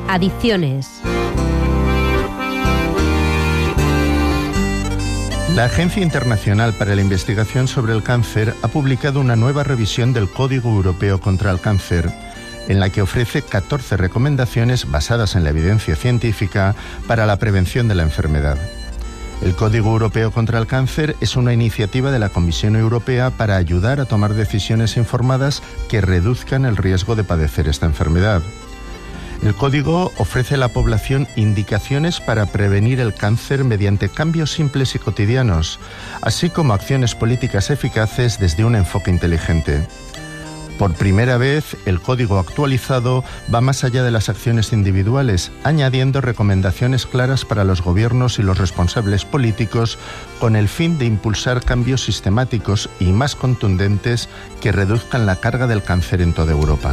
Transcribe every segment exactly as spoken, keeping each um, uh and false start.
Adicciones. La Agencia Internacional para la Investigación sobre el Cáncer ha publicado una nueva revisión del Código Europeo contra el Cáncer, en la que ofrece catorce recomendaciones basadas en la evidencia científica para la prevención de la enfermedad. El Código Europeo contra el Cáncer es una iniciativa de la Comisión Europea para ayudar a tomar decisiones informadas que reduzcan el riesgo de padecer esta enfermedad. El código ofrece a la población indicaciones para prevenir el cáncer mediante cambios simples y cotidianos, así como acciones políticas eficaces desde un enfoque inteligente. Por primera vez, el código actualizado va más allá de las acciones individuales, añadiendo recomendaciones claras para los gobiernos y los responsables políticos con el fin de impulsar cambios sistemáticos y más contundentes que reduzcan la carga del cáncer en toda Europa.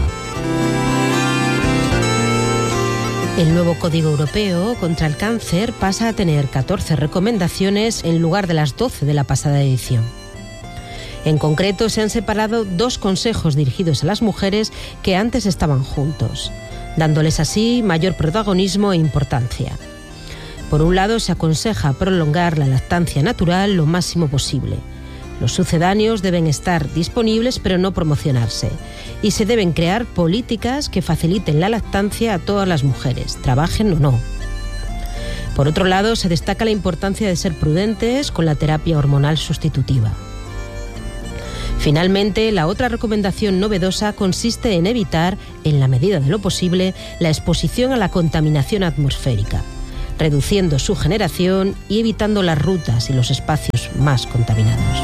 El nuevo Código Europeo contra el Cáncer pasa a tener catorce recomendaciones en lugar de las doce de la pasada edición. En concreto, se han separado dos consejos dirigidos a las mujeres que antes estaban juntos, dándoles así mayor protagonismo e importancia. Por un lado, se aconseja prolongar la lactancia natural lo máximo posible. Los sucedáneos deben estar disponibles pero no promocionarse, y se deben crear políticas que faciliten la lactancia a todas las mujeres, trabajen o no. Por otro lado, se destaca la importancia de ser prudentes con la terapia hormonal sustitutiva. Finalmente, la otra recomendación novedosa consiste en evitar, en la medida de lo posible, la exposición a la contaminación atmosférica, reduciendo su generación y evitando las rutas y los espacios más contaminados.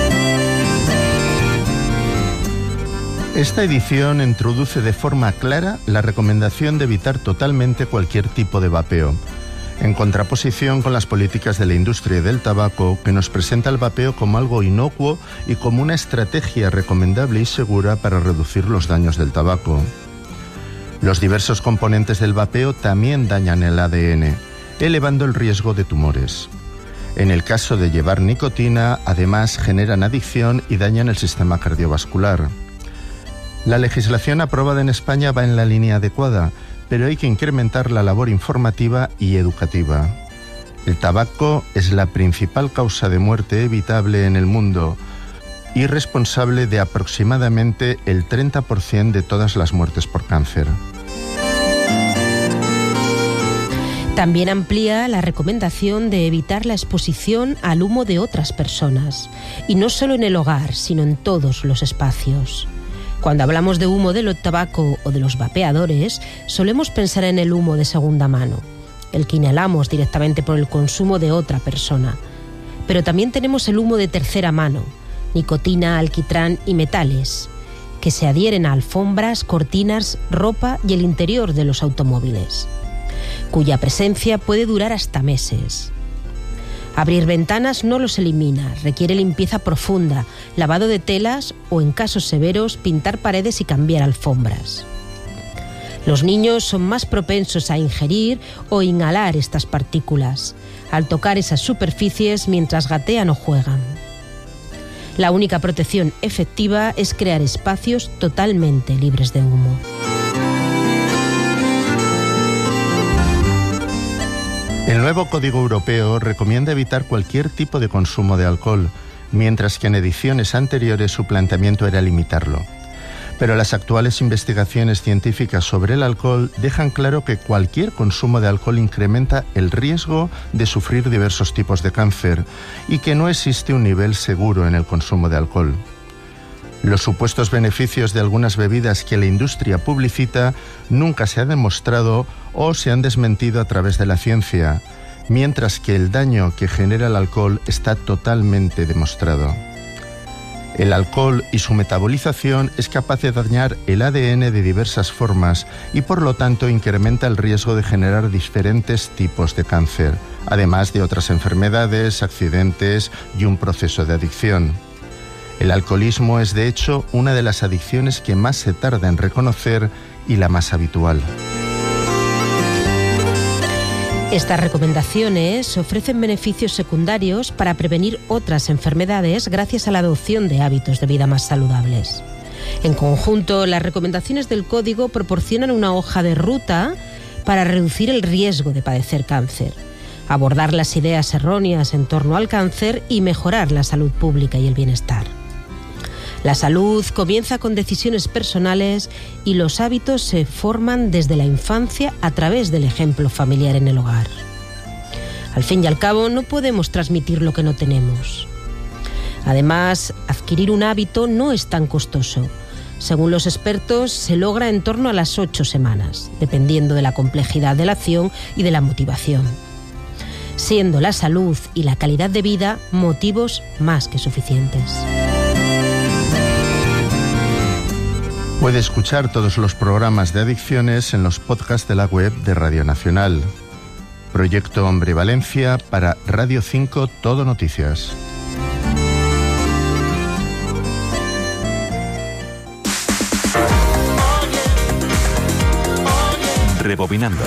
Esta edición introduce de forma clara la recomendación de evitar totalmente cualquier tipo de vapeo, en contraposición con las políticas de la industria del tabaco, que nos presenta el vapeo como algo inocuo y como una estrategia recomendable y segura para reducir los daños del tabaco. Los diversos componentes del vapeo también dañan el A D N, elevando el riesgo de tumores. En el caso de llevar nicotina, además generan adicción y dañan el sistema cardiovascular. La legislación aprobada en España va en la línea adecuada, pero hay que incrementar la labor informativa y educativa. El tabaco es la principal causa de muerte evitable en el mundo y responsable de aproximadamente el treinta por ciento de todas las muertes por cáncer. También amplía la recomendación de evitar la exposición al humo de otras personas, y no solo en el hogar, sino en todos los espacios. Cuando hablamos de humo del tabaco o de los vapeadores, solemos pensar en el humo de segunda mano, el que inhalamos directamente por el consumo de otra persona. Pero también tenemos el humo de tercera mano, nicotina, alquitrán y metales, que se adhieren a alfombras, cortinas, ropa y el interior de los automóviles, cuya presencia puede durar hasta meses. Abrir ventanas no los elimina, requiere limpieza profunda, lavado de telas o, en casos severos, pintar paredes y cambiar alfombras. Los niños son más propensos a ingerir o inhalar estas partículas, al tocar esas superficies mientras gatean o juegan. La única protección efectiva es crear espacios totalmente libres de humo. El nuevo Código Europeo recomienda evitar cualquier tipo de consumo de alcohol, mientras que en ediciones anteriores su planteamiento era limitarlo. Pero las actuales investigaciones científicas sobre el alcohol dejan claro que cualquier consumo de alcohol incrementa el riesgo de sufrir diversos tipos de cáncer y que no existe un nivel seguro en el consumo de alcohol. Los supuestos beneficios de algunas bebidas que la industria publicita nunca se han demostrado o se han desmentido a través de la ciencia, mientras que el daño que genera el alcohol está totalmente demostrado. El alcohol y su metabolización es capaz de dañar el A D N de diversas formas y por lo tanto incrementa el riesgo de generar diferentes tipos de cáncer, además de otras enfermedades, accidentes y un proceso de adicción. El alcoholismo es de hecho una de las adicciones que más se tarda en reconocer y la más habitual. Estas recomendaciones ofrecen beneficios secundarios para prevenir otras enfermedades gracias a la adopción de hábitos de vida más saludables. En conjunto, las recomendaciones del Código proporcionan una hoja de ruta para reducir el riesgo de padecer cáncer, abordar las ideas erróneas en torno al cáncer y mejorar la salud pública y el bienestar. La salud comienza con decisiones personales y los hábitos se forman desde la infancia a través del ejemplo familiar en el hogar. Al fin y al cabo, no podemos transmitir lo que no tenemos. Además, adquirir un hábito no es tan costoso. Según los expertos, se logra en torno a las ocho semanas, dependiendo de la complejidad de la acción y de la motivación, siendo la salud y la calidad de vida motivos más que suficientes. Puede escuchar todos los programas de adicciones en los podcasts de la web de Radio Nacional. Proyecto Hombre Valencia para Radio cinco Todo Noticias. Rebobinando.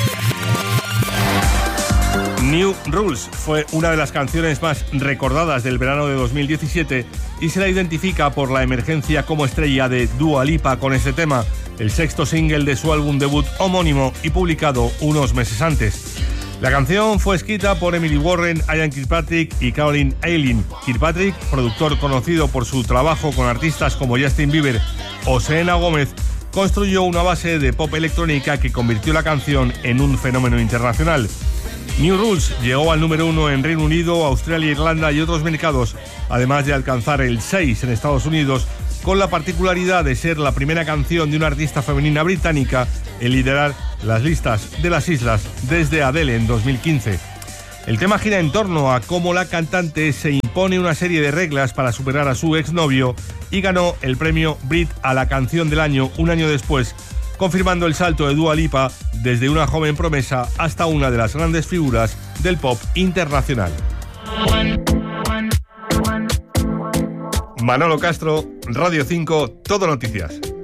New Rules fue una de las canciones más recordadas del verano de dos mil diecisiete y se la identifica por la emergencia como estrella de Dua Lipa con este tema, el sexto single de su álbum debut homónimo y publicado unos meses antes. La canción fue escrita por Emily Warren, Ian Kirkpatrick y Caroline Eileen. Kirkpatrick, productor conocido por su trabajo con artistas como Justin Bieber o Selena Gómez, construyó una base de pop electrónica que convirtió la canción en un fenómeno internacional. New Rules llegó al número uno en Reino Unido, Australia, Irlanda y otros mercados, además de alcanzar el seis en Estados Unidos, con la particularidad de ser la primera canción de una artista femenina británica en liderar las listas de las islas desde Adele en dos mil quince. El tema gira en torno a cómo la cantante se impone una serie de reglas para superar a su exnovio y ganó el premio Brit a la canción del año un año después, confirmando el salto de Dua Lipa desde una joven promesa hasta una de las grandes figuras del pop internacional. Manolo Castro, Radio cinco, Todo Noticias.